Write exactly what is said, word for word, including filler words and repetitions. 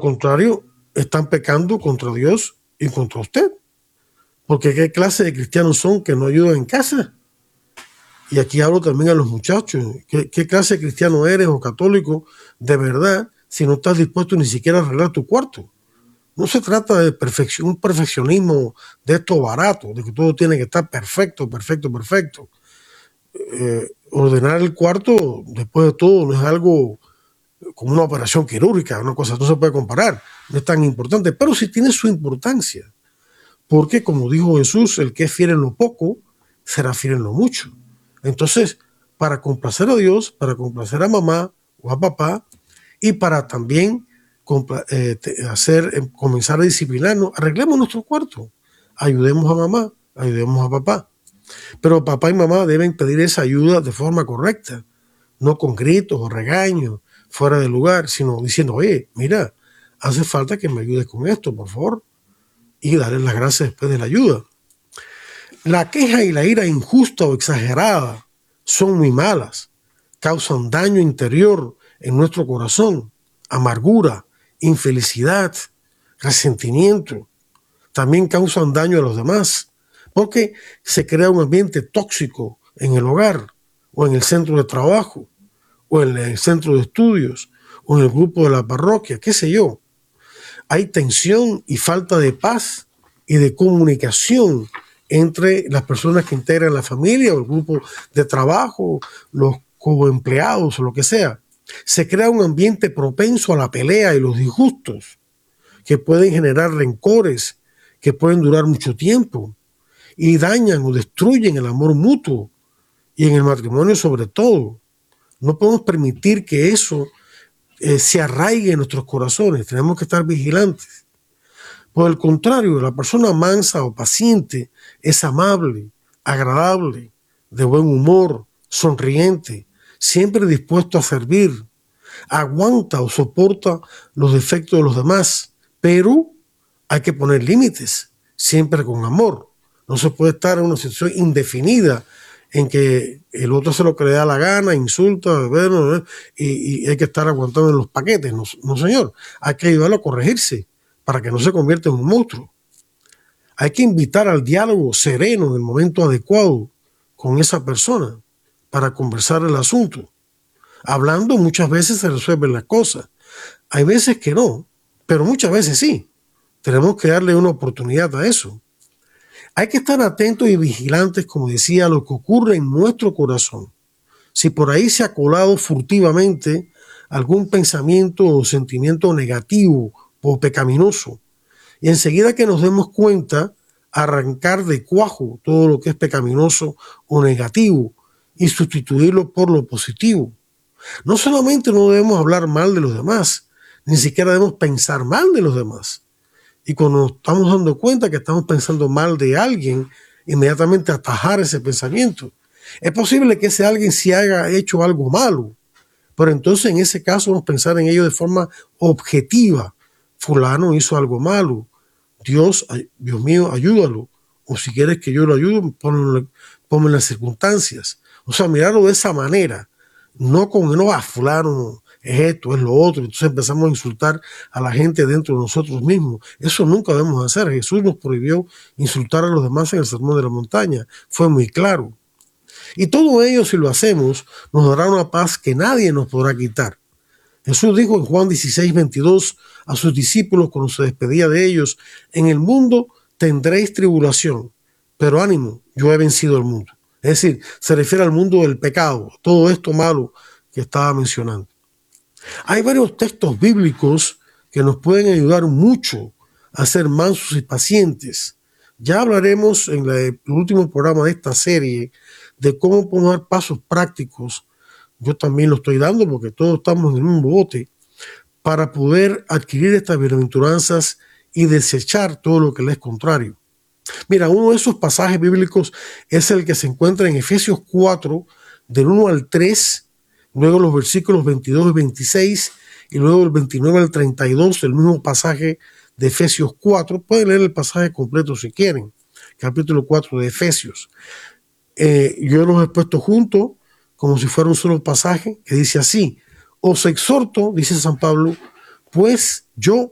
contrario, están pecando contra Dios y contra usted. Porque qué clase de cristianos son que no ayudan en casa. Y aquí hablo también a los muchachos. ¿Qué, qué clase de cristiano eres o católico de verdad si no estás dispuesto ni siquiera a arreglar tu cuarto? No se trata de perfección, un perfeccionismo de esto barato, de que todo tiene que estar perfecto, perfecto, perfecto. Eh, ordenar el cuarto, después de todo, no es algo como una operación quirúrgica, una cosa no se puede comparar, no es tan importante, pero sí tiene su importancia. Porque, como dijo Jesús, el que es fiel en lo poco, será fiel en lo mucho. Entonces, para complacer a Dios, para complacer a mamá o a papá, y para también eh, hacer, comenzar a disciplinarnos, arreglemos nuestro cuarto, ayudemos a mamá, ayudemos a papá. Pero papá y mamá deben pedir esa ayuda de forma correcta, no con gritos o regaños fuera de lugar, sino diciendo, oye, mira, hace falta que me ayudes con esto, por favor, y darles las gracias después de la ayuda. La queja y la ira injusta o exagerada son muy malas, causan daño interior en nuestro corazón, amargura, infelicidad, resentimiento. También causan daño a los demás, porque se crea un ambiente tóxico en el hogar, o en el centro de trabajo, o en el centro de estudios, o en el grupo de la parroquia, qué sé yo. Hay tensión y falta de paz y de comunicación entre las personas que integran la familia o el grupo de trabajo, los coempleados o lo que sea. Se crea un ambiente propenso a la pelea y los disgustos, que pueden generar rencores, que pueden durar mucho tiempo y dañan o destruyen el amor mutuo y en el matrimonio sobre todo. No podemos permitir que eso eh, se arraigue en nuestros corazones. Tenemos que estar vigilantes. Por el contrario, la persona mansa o paciente es amable, agradable, de buen humor, sonriente, siempre dispuesto a servir, aguanta o soporta los defectos de los demás, pero hay que poner límites, siempre con amor. No se puede estar en una situación indefinida en que el otro se lo que le da la gana, insulta, bueno, y, y hay que estar aguantando en los paquetes. No, no, señor, hay que ayudarlo a corregirse para que no se convierta en un monstruo. Hay que invitar al diálogo sereno en el momento adecuado con esa persona para conversar el asunto. Hablando muchas veces se resuelven las cosas. Hay veces que no, pero muchas veces sí. Tenemos que darle una oportunidad a eso. Hay que estar atentos y vigilantes, como decía, a lo que ocurre en nuestro corazón. Si por ahí se ha colado furtivamente algún pensamiento o sentimiento negativo o pecaminoso, y enseguida que nos demos cuenta, arrancar de cuajo todo lo que es pecaminoso o negativo y sustituirlo por lo positivo. No solamente no debemos hablar mal de los demás, ni siquiera debemos pensar mal de los demás. Y cuando nos estamos dando cuenta que estamos pensando mal de alguien, inmediatamente atajar ese pensamiento. Es posible que ese alguien sí haya hecho algo malo, pero entonces en ese caso vamos a pensar en ello de forma objetiva. Fulano hizo algo malo. Dios, Dios mío, ayúdalo. O si quieres que yo lo ayude, ponme, ponme en las circunstancias. O sea, mirarlo de esa manera. No con, no, a fulano es esto, es lo otro. Entonces empezamos a insultar a la gente dentro de nosotros mismos. Eso nunca debemos hacer. Jesús nos prohibió insultar a los demás en el Sermón de la Montaña. Fue muy claro. Y todo ello, si lo hacemos, nos dará una paz que nadie nos podrá quitar. Jesús dijo en Juan dieciséis, veintidós a sus discípulos cuando se despedía de ellos: en el mundo tendréis tribulación, pero ánimo, yo he vencido el mundo. Es decir, se refiere al mundo del pecado, todo esto malo que estaba mencionando. Hay varios textos bíblicos que nos pueden ayudar mucho a ser mansos y pacientes. Ya hablaremos en la, el último programa de esta serie de cómo podemos dar pasos prácticos. Yo también lo estoy dando porque todos estamos en el mismo bote para poder adquirir estas bienaventuranzas y desechar todo lo que le es contrario. Mira, uno de esos pasajes bíblicos es el que se encuentra en Efesios cuatro, del uno al tres, luego los versículos veintidós y veintiséis, y luego el veintinueve al treinta y dos, el mismo pasaje de Efesios cuatro. Pueden leer el pasaje completo si quieren, capítulo cuatro de Efesios. Eh, yo los he puesto juntos como si fuera un solo pasaje que dice así: os exhorto, dice San Pablo, pues yo,